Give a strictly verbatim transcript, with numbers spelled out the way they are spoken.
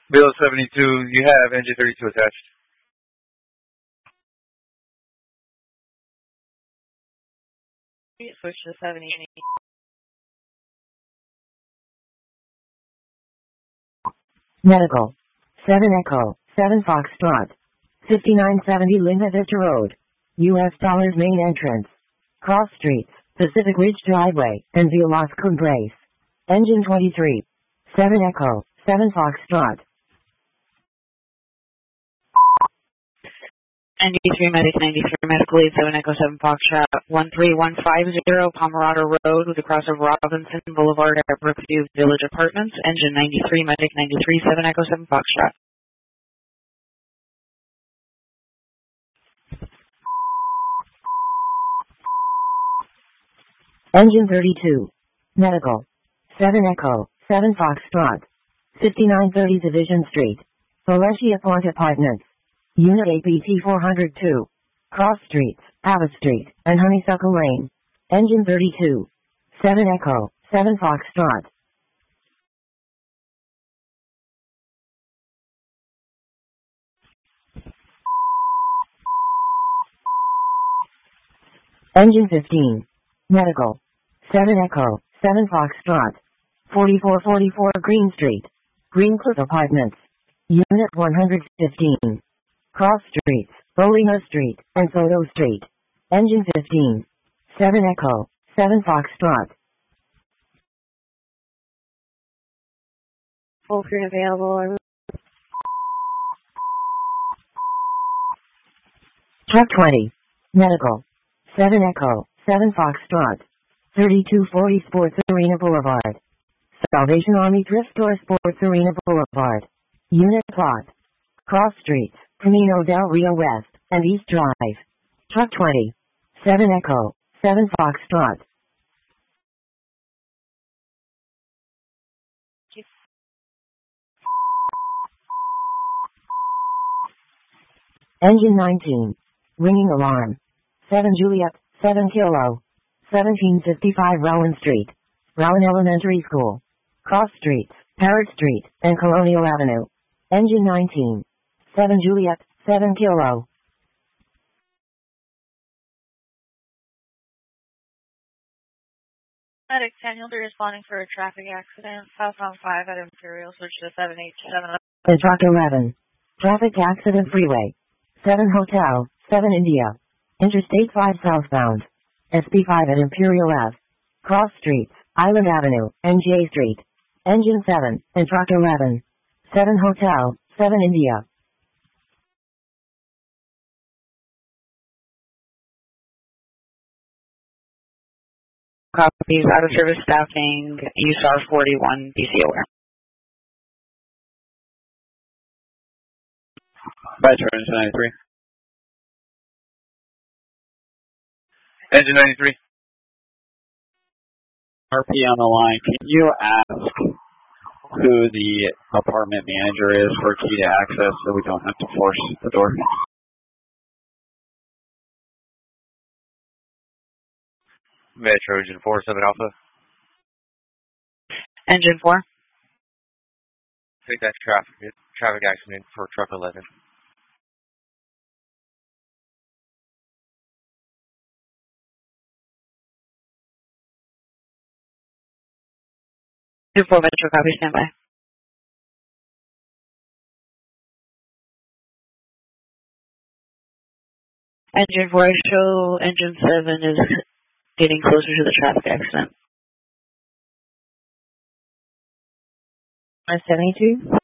Below seventy-two, you have engine thirty-two attached. Switch to seventy. Medical. seven Echo, seven Foxtrot. fifty-nine seventy Linda Vista Road. U S dollars main entrance. Cross Streets, Pacific Ridge Driveway, and via Las Cumbres. Engine twenty-three. seven Echo, seven Foxtrot. ninety-three Medic, ninety-three Medical Lead, seven Echo, seven Foxtrot, one three one five zero Pomerado Road with the cross of Robinson Boulevard at Brookview Village Apartments. Engine ninety-three Medic, ninety-three, seven Echo, seven Foxtrot. Engine thirty-two. Medical. seven Echo, seven Foxtrot. fifty-nine thirty Division Street. Valencia Point Apartments. Unit A P T four oh two. Cross Streets, Abbott Street, and Honeysuckle Lane. Engine thirty-two. seven Echo, seven Foxtrot. Engine fifteen. Medical. seven Echo, seven Foxtrot. forty-four forty-four Green Street. Greencliff Apartments. Unit one hundred fifteen. Cross Streets, Bolima Street, and Soto Street. Engine fifteen. seven Echo, seven Foxtrot. Full crew available. Truck twenty. Medical. seven Echo, seven Foxtrot. thirty-two forty Sports Arena Boulevard. Salvation Army Thrift Store Sports Arena Boulevard. Unit plot. Cross Streets, Camino del Rio West, and East Drive. Truck twenty. seven Echo, seven Foxtrot. Engine nineteen. Ringing alarm. seven Juliet, seven Kilo. seventeen fifty-five Rowan Street. Rowan Elementary School. Cross Streets, Parrot Street, and Colonial Avenue. Engine nineteen. seven Juliet, seven Kilo. Medic, Daniel, they're responding for a traffic accident. Southbound five at Imperial, switch to seven eight seven. And Truck eleven. Traffic accident freeway. seven Hotel, seven India. Interstate five southbound. S P five at Imperial Ave. Cross Streets, Island Avenue, and J Street. Engine seven, and Truck eleven. seven Hotel, seven India. Copies, out of service staffing, U S A R forty-one, B C aware. Metro, engine ninety-three. Engine ninety-three. R P on the line. Can you ask who the apartment manager is for key to access so we don't have to force the door? Metro, engine four, seven Alpha. Engine four. Take that traffic traffic accident for truck eleven. Engine four, Metro, copy, standby. Engine four, I show engine seven is getting closer to the traffic accident. R seventy-two.